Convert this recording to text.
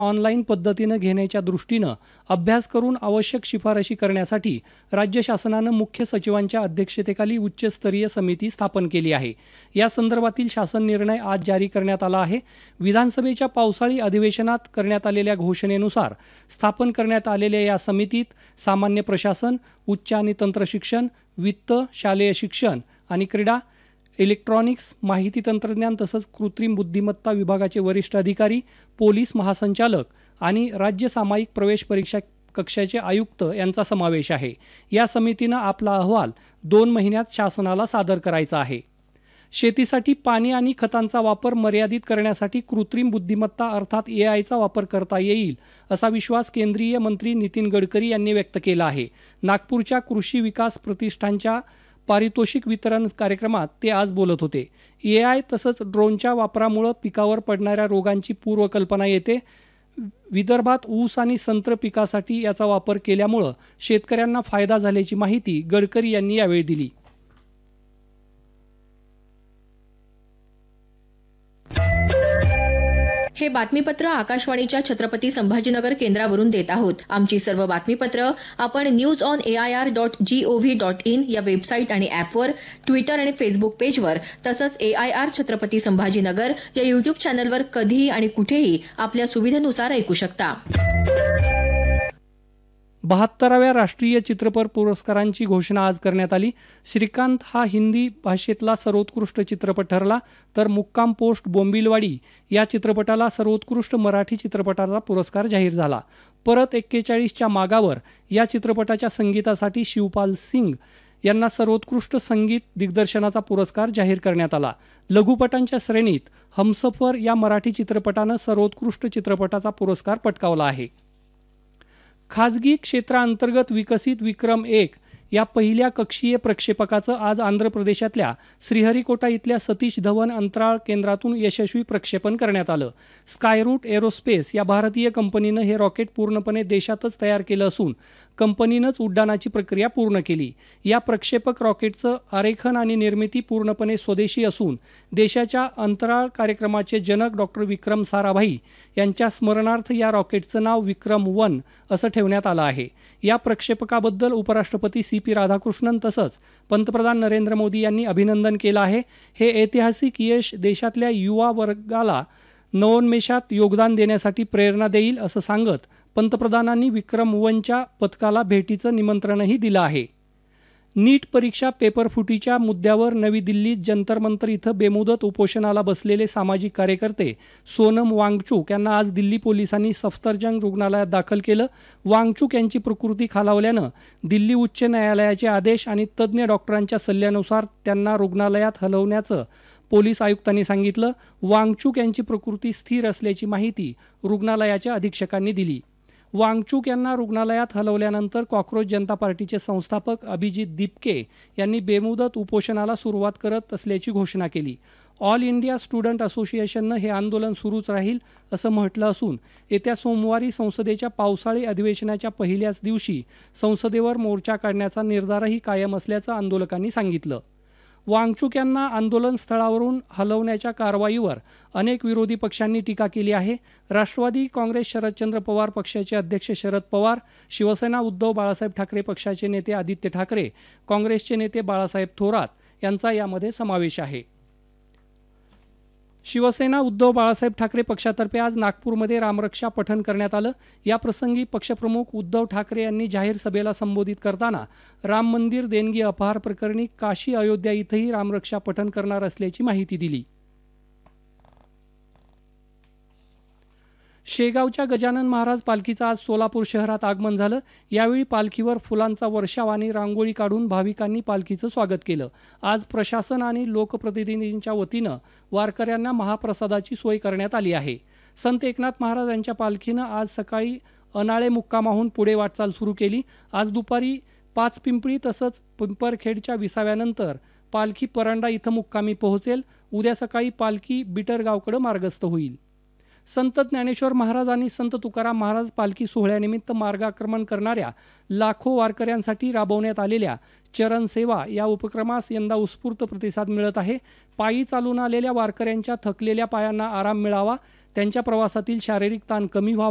Online पद्धतीनं घेण्याच्या दृष्टीनं अभ्यास करून आवश्यक शिफारशी करण्यासाठी राज्य शासनानं मुख्य सचिवांच्या अध्यक्षतेखाली उच्चस्तरीय समिती स्थापन केली आहे. या संदर्भातील शासन निर्णय आज जारी करण्यात आला आहे. विधानसभेच्या पावसाळी अधिवेशनात करण्यात आलेल्या घोषणेनुसार स्थापन करण्यात आलेल्या या समितीत सामान्य प्रशासन, उच्च आणि तंत्र शिक्षण, वित्त, शालेय शिक्षण आणि क्रीडा, इलेक्ट्रॉनिक्स, माहिती तंत्रज्ञान तसंच कृत्रिम बुद्धिमत्ता विभागाचे वरिष्ठ अधिकारी, पोलीस महासंचालक आणि राज्य सामायिक प्रवेश परीक्षा कक्षाचे आयुक्त यांचा समावेश आहे. या समितीनं आपला अहवाल 2 महिन्यात शासनाला सादर करायचा आहे. शेतीसाठी पाणी आणि खतांचा वापर मर्यादित करण्यासाठी कृत्रिम बुद्धिमत्ता अर्थात एआयचा वापर करता येईल असा विश्वास केंद्रीय मंत्री नितीन गडकरी यांनी व्यक्त केला आहे. नागपूरच्या कृषी विकास प्रतिष्ठानच्या पारितोषिक वितरण कार्यक्रमात ते आज बोलत होते. एआय तसंच ड्रोनच्या वापरामुळे पिकावर पडणाऱ्या रोगांची पूर्वकल्पना येते. विदर्भात ऊस आणि संत्र पिकासाठी याचा वापर केल्यामुळे शेतकऱ्यांना फायदा झाल्याची माहिती गडकरी यांनी यावेळी दिली. हे बातमीपत्र आकाशवाणीच्या छत्रपती संभाजीनगर केंद्रावरून देत आहोत. आमची सर्व बातमीपत्र आपण news.air.gov.in या वेबसाईट आणि ॲपवर, ट्विटर आणि फेसबुक पेजवर तसंच AIR छत्रपती संभाजीनगर या युट्यूब चॅनलवर कधीही आणि कुठेही आपल्या सुविधेनुसार ऐकू शकता. 72व्या राष्ट्रीय चित्रपट पुरस्कारांची घोषणा आज करण्यात आली. श्रीकांत हा हिंदी भाषेतला सर्वोत्कृष्ट चित्रपट ठरला, तर मुक्काम पोस्ट बोंबिलवाडी या चित्रपटाला सर्वोत्कृष्ट मराठी चित्रपटाचा पुरस्कार जाहीर झाला. परत 41च्या मागावर या चित्रपटाच्या संगीतासाठी शिवपाल सिंग यांना सर्वोत्कृष्ट संगीत दिग्दर्शनाचा पुरस्कार जाहीर करण्यात आला. लघुपटांच्या श्रेणीत हमसफर या मराठी चित्रपटानं सर्वोत्कृष्ट चित्रपटाचा पुरस्कार पटकावला आहे. खाजगी क्षेत्रांतर्गत विकसित विक्रम-1 या पहिल्या कक्षीय प्रक्षेपकाचं आज आंध्र प्रदेशातल्या श्रीहरिकोटा इथल्या सतीश धवन अंतराळ केंद्रातून यशस्वी प्रक्षेपण करण्यात आलं. स्कायरूट एरोस्पेस या भारतीय कंपनीनं हे रॉकेट पूर्णपणे देशातच तयार केलं असून कंपनीनंच उड्डाणाची प्रक्रिया पूर्ण केली. या प्रक्षेपक रॉकेटचं आरेखन आणि निर्मिती पूर्णपणे स्वदेशी असून देशाच्या अंतराळ कार्यक्रमाचे जनक डॉक्टर विक्रम साराभाई यांच्या स्मरणार्थ या रॉकेटचं नाव विक्रम-1 असं ठेवण्यात आलं आहे. या प्रक्षेपकाबद्दल उपराष्ट्रपती CP राधाकृष्णन तसंच पंतप्रधान नरेंद्र मोदी यांनी अभिनंदन केलं आहे. हे ऐतिहासिक यश देशातल्या युवा वर्गाला नवोन्मेषात योगदान देण्यासाठी प्रेरणा देईल असं सांगत पंतप्रधानांनी विक्रम-1च्या पथकाला भेटीचं निमंत्रणही दिलं आहे. नीट परीक्षा पेपरफुटीच्या मुद्द्यावर नवी दिल्लीत जंतर मंतर इथं बेमुदत उपोषणाला बसलेले सामाजिक कार्यकर्ते सोनम वांगचुक यांना आज दिल्ली पोलिसांनी सफदरजंग रुग्णालयात दाखल केलं. वांगचुक यांची प्रकृती खालावल्यानं दिल्ली उच्च न्यायालयाचे आदेश आणि तज्ज्ञ डॉक्टरांच्या सल्ल्यानुसार त्यांना रुग्णालयात हलवण्याचं पोलीस आयुक्तांनी सांगितलं. वांगचुक यांची प्रकृती स्थिर असल्याची माहिती रुग्णालयाच्या अधीक्षकांनी दिली. वांगचुक यांना रुग्णालयात हलवल्यानंतर कॉक्रोच जनता पार्टीचे संस्थापक अभिजित दिपके यांनी बेमुदत उपोषणाला सुरुवात करत असल्याची घोषणा केली. ऑल इंडिया स्टुडंट असोसिएशननं हे आंदोलन सुरूच राहील असं म्हटलं असून येत्या सोमवारी संसदेच्या पावसाळी अधिवेशनाच्या पहिल्याच दिवशी संसदेवर मोर्चा काढण्याचा निर्धारही कायम असल्याचं आंदोलकांनी सांगितलं. वांगचुक यांना आंदोलन स्थळावरून हलवण्याच्या कारवाईवर अनेक विरोधी पक्षांनी टीका केली आहे. राष्ट्रवादी काँग्रेस शरदचंद्र पवार पक्षाचे अध्यक्ष शरद पवार, शिवसेना उद्धव बाळासाहेब ठाकरे पक्षाचे नेते आदित्य ठाकरे, काँग्रेसचे नेते बाळासाहेब थोरात यांचा यामध्ये समावेश आहे. शिवसेना उद्धव बाळासाहेब ठाकरे पक्षातर्फे आज नागपूरमध्ये रामरक्षा पठण करण्यात आलं. याप्रसंगी पक्षप्रमुख उद्धव ठाकरे यांनी जाहीर सभेला संबोधित करताना राम मंदिर देणगी अपहार प्रकरणी काशी अयोध्या इथंही रामरक्षा पठण करणार असल्याची माहिती दिली. शेगावच्या गजानन महाराज पालखीचं आज सोलापूर शहरात आगमन झालं. यावेळी पालखीवर फुलांचा वर्षाव आणि रांगोळी काढून भाविकांनी पालखीचं स्वागत केलं. आज प्रशासन आणि लोकप्रतिनिधींच्या वतीनं वारकऱ्यांना महाप्रसादाची सोय करण्यात आली आहे. संत एकनाथ महाराज यांच्या पालखीनं आज सकाळी अनाळे मुक्कामाहून पुढे वाटचाल सुरू केली. आज दुपारी पाचपिंपळी तसंच पिंपरखेडच्या विसाव्यानंतर पालखी परांडा इथं मुक्कामी पोहोचेल. उद्या सकाळी पालखी बिटरगावकडे मार्गस्थ होईल. संत ज्ञानेश्वर महाराज आणि संत तुकाराम महाराज पालखी सोहळ्यानिमित्त मार्गाक्रमण करणाऱ्या लाखो वारकऱ्यांसाठी राबवण्यात आलेल्या चरण सेवा या उपक्रमास यंदा उत्स्फूर्त प्रतिसाद मिळत आहे. पायी चालून आलेल्या वारकऱ्यांच्या थकलेल्या पायांना आराम मिळावा, त्यांच्या प्रवासातील शारीरिक ताण कमी व्हावा